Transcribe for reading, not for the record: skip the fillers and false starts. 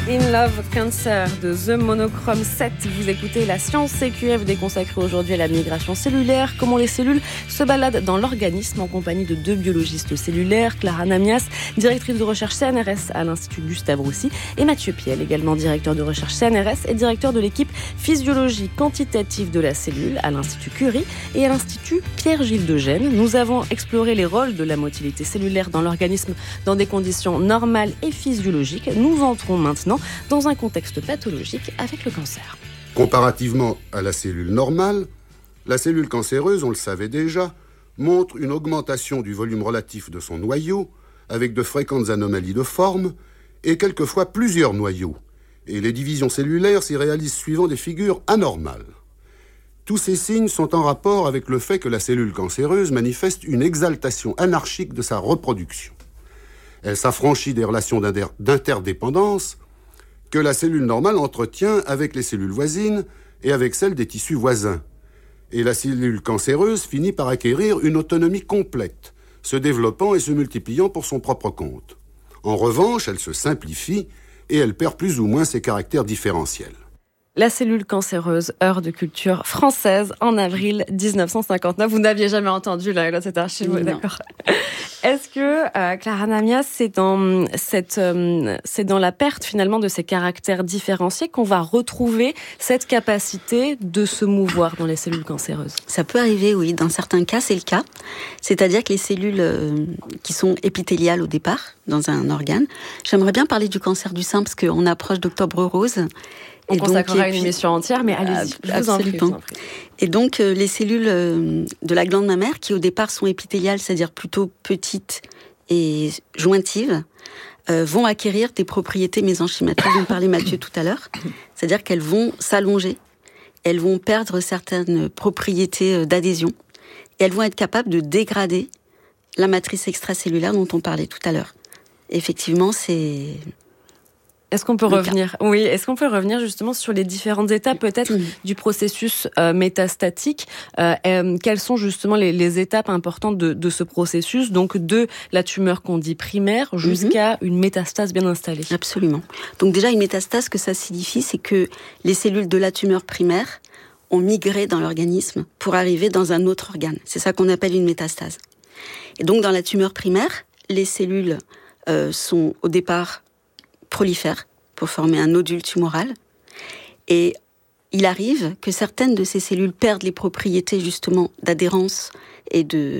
In Love Cancer de The Monochrome 7. Vous écoutez la science CQFD consacrée aujourd'hui à la migration cellulaire, comment les cellules se baladent dans l'organisme en compagnie de 2 biologistes cellulaires, Clara Namias, directrice de recherche CNRS à l'Institut Gustave Roussy, et Mathieu Piel, également directeur de recherche CNRS et directeur de l'équipe physiologie quantitative de la cellule à l'Institut Curie et à l'Institut Pierre-Gilles de Gênes. Nous avons exploré les rôles de la motilité cellulaire dans l'organisme dans des conditions normales et physiologiques. Nous entrons maintenant dans un contexte pathologique avec le cancer. Comparativement à la cellule normale, la cellule cancéreuse, on le savait déjà, montre une augmentation du volume relatif de son noyau avec de fréquentes anomalies de forme et quelquefois plusieurs noyaux. Et les divisions cellulaires s'y réalisent suivant des figures anormales. Tous ces signes sont en rapport avec le fait que la cellule cancéreuse manifeste une exaltation anarchique de sa reproduction. Elle s'affranchit des relations d'interdépendance que la cellule normale entretient avec les cellules voisines et avec celles des tissus voisins. Et la cellule cancéreuse finit par acquérir une autonomie complète, se développant et se multipliant pour son propre compte. En revanche, elle se simplifie et elle perd plus ou moins ses caractères différentiels. La cellule cancéreuse, heure de culture française en avril 1959. Vous n'aviez jamais entendu là cette archive, Non. d'accord. Est-ce que, Clara Namias, c'est dans la perte finalement de ces caractères différenciés qu'on va retrouver cette capacité de se mouvoir dans les cellules cancéreuses? Ça peut arriver, oui. Dans certains cas, c'est le cas. C'est-à-dire que les cellules qui sont épithéliales au départ, dans un organe. J'aimerais bien parler du cancer du sein parce qu'on approche d'Octobre Rose. On consacrera une émission entière, mais allez-y, je vous en prie. Et donc, les cellules de la glande mammaire, qui au départ sont épithéliales, c'est-à-dire plutôt petites et jointives, vont acquérir des propriétés mésenchymatriques dont parlait Mathieu tout à l'heure. C'est-à-dire qu'elles vont s'allonger, elles vont perdre certaines propriétés d'adhésion, et elles vont être capables de dégrader la matrice extracellulaire dont on parlait tout à l'heure. Effectivement, c'est... Est-ce qu'on peut revenir justement sur les différentes étapes peut-être du processus métastatique quelles sont justement les étapes importantes de ce processus, donc de la tumeur qu'on dit primaire jusqu'à une métastase bien installée? Absolument. Donc déjà, une métastase, ce que ça signifie, c'est que les cellules de la tumeur primaire ont migré dans l'organisme pour arriver dans un autre organe. C'est ça qu'on appelle une métastase. Et donc dans la tumeur primaire, les cellules sont au départ prolifèrent pour former un nodule tumoral. Et il arrive que certaines de ces cellules perdent les propriétés justement d'adhérence et de